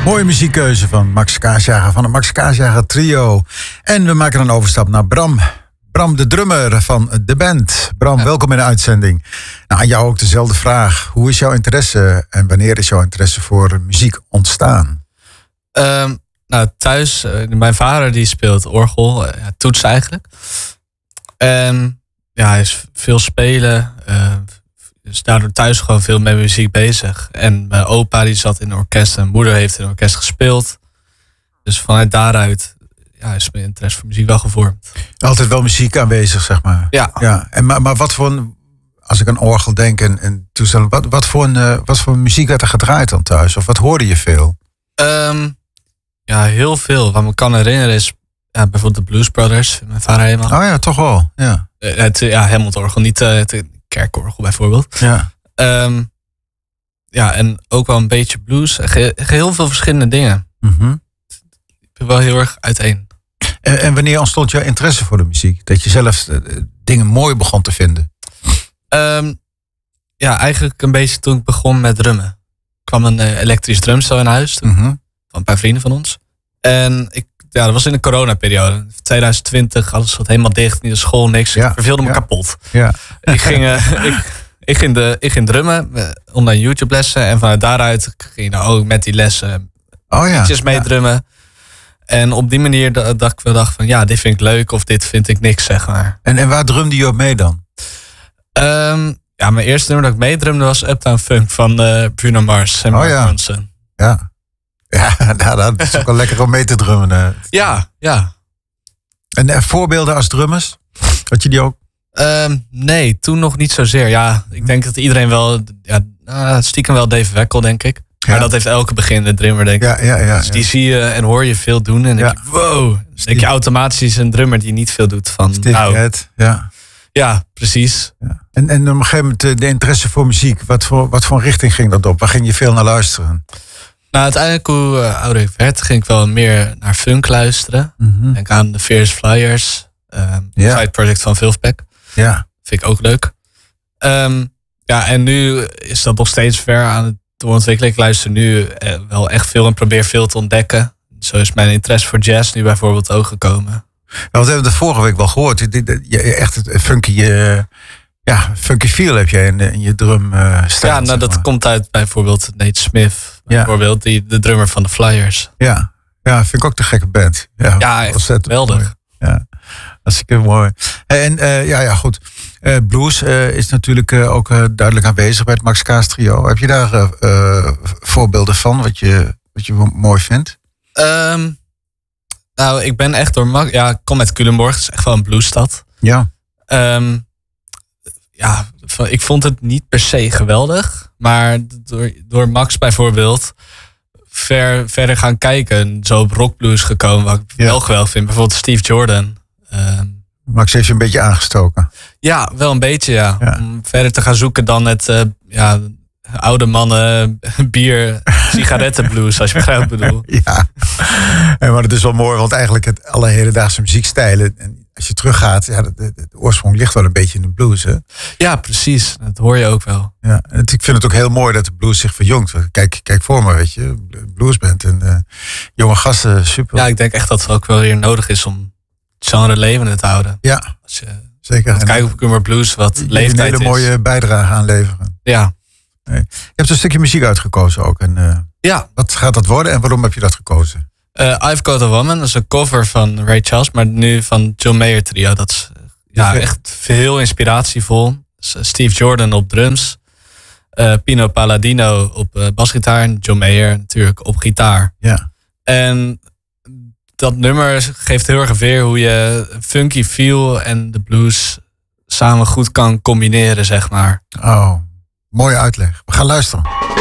Mooie muziekkeuze van Max Kaasjager van het Max Kaasjager Trio. En we maken een overstap naar Bram. Bram, de drummer van de band. Bram, welkom in de uitzending. Nou, aan jou ook dezelfde vraag. Hoe is jouw interesse en wanneer is jouw interesse voor muziek ontstaan? Nou, thuis, mijn vader die speelt orgel, toets eigenlijk. En ja, hij is veel spelen. Dus daardoor thuis gewoon veel met muziek bezig. En mijn opa die zat in een orkest en mijn moeder heeft in een orkest gespeeld. Dus vanuit daaruit is mijn interesse voor muziek wel gevormd. Altijd wel muziek aanwezig, zeg maar. Ja. En maar wat voor als ik aan orgel denk en toestellen, wat voor muziek werd er gedraaid dan thuis? Of wat hoorde je veel? Ja, heel veel. Wat me kan herinneren is bijvoorbeeld de Blues Brothers. Mijn vader helemaal. Oh ja, toch wel. Ja. Helmond-orgel, niet het kerkorgel bijvoorbeeld. Ja. En ook wel een beetje blues. Heel veel verschillende dingen. Mm-hmm. Ik ben wel heel erg uiteen. En wanneer ontstond jouw interesse voor de muziek? Dat je zelf dingen mooi begon te vinden? Eigenlijk een beetje toen ik begon met drummen. Er kwam een elektrisch drumstel in huis. Van een paar vrienden van ons. En dat was in de coronaperiode. 2020, alles wat helemaal dicht. Niet de school, niks. Ik verveelde me kapot. Ja. Ik ging drummen. Online YouTube lessen. En vanuit daaruit ging ik ook met die lessen liedjes meedrummen. En op die manier dacht ik van dit vind ik leuk of dit vind ik niks, zeg maar. En waar drumde je op mee dan? Mijn eerste nummer dat ik meedrumde was Uptown Funk van Bruno Mars en Mark Ronson. Ja, dat is ook wel lekker om mee te drummen. Ja. En voorbeelden als drummers? Had je die ook? Nee, toen nog niet zozeer. Ja, ik denk dat iedereen wel... stiekem wel Dave Weckel, denk ik. Maar dat heeft elke beginnende drummer, denk ik. Dus die zie je en hoor je veel doen. En denk je, wow. Denk je automatisch een drummer die niet veel doet. Van, ja, precies. Ja. En op een gegeven moment de interesse voor muziek. Wat voor richting ging dat op? Waar ging je veel naar luisteren? Nou, uiteindelijk hoe ouder ik werd, ging ik wel meer naar funk luisteren. Mm-hmm. Denk aan de Fierce Flyers. Side project van Vulfpeck. Ja. Vind ik ook leuk. En nu is dat nog steeds ver aan het doorontwikkelen. Ik luister nu wel echt veel en probeer veel te ontdekken. Zo is mijn interesse voor jazz nu bijvoorbeeld ook gekomen. Nou, we hebben het vorige week wel gehoord. Echt het funky feel heb je in je drumstijl. Dat komt uit bijvoorbeeld Nate Smith. Bijvoorbeeld de drummer van de Flyers. Ja, vind ik ook de gekke band. Ja, echt geweldig. Ja, hartstikke mooi. En goed. Blues is natuurlijk ook duidelijk aanwezig bij het Max Kaas Trio. Heb je daar voorbeelden van wat je mooi vindt? Nou, ik ben echt door ik kom uit Culemborg. Het is echt wel een bluesstad. Ja. Ik vond het niet per se geweldig. Maar door Max bijvoorbeeld verder gaan kijken. Zo op rockblues gekomen, wat ik wel geweldig vind. Bijvoorbeeld Steve Jordan. Max heeft je een beetje aangestoken. Ja, wel een beetje, ja. Om verder te gaan zoeken dan het oude mannen, bier, sigarettenblues, als je begrijpt wat ik bedoel. Ja, maar het is wel mooi, want eigenlijk alle hedendaagse muziekstijlen, en als je teruggaat, de oorsprong ligt wel een beetje in de blues, hè? Ja, precies. Dat hoor je ook wel. Ja, en ik vind het ook heel mooi dat de blues zich verjongt. Kijk voor me, weet je, bluesband en jonge gasten, super. Ja, ik denk echt dat het ook wel weer nodig is om het genre levende te houden. Ja, als je zeker. Kijk op Kummer Blues, wat leeftijd is. Een hele mooie bijdrage aanleveren. Ja. Nee. Je hebt een stukje muziek uitgekozen ook. En, wat gaat dat worden en waarom heb je dat gekozen? I've Got a Woman, dat is een cover van Ray Charles, maar nu van John Mayer Trio. Dat is echt heel inspiratievol. Steve Jordan op drums, Pino Palladino op basgitaar en John Mayer natuurlijk op gitaar. Ja. En dat nummer geeft heel erg weer hoe je funky feel en de blues samen goed kan combineren, zeg maar. Oh, mooie uitleg. We gaan luisteren.